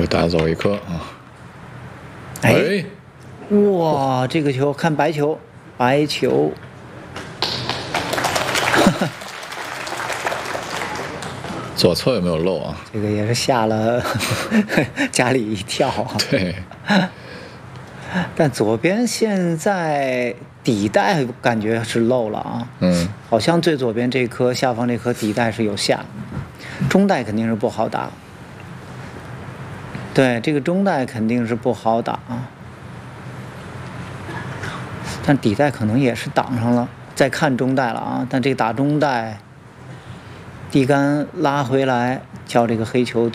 又打走一颗啊！ 哎，哇，这个球看白球，白球， 左侧有没有漏啊？ 这个也是吓了家里一跳。 对， 但左边现在底带感觉是漏了啊。好像最左边这颗下方这颗底带是有下，中带肯定是不好打。对，这个中带肯定是不好打啊，但底带可能也是挡上了，再看中带了啊。但这个打中带，地杆拉回来，叫这个黑球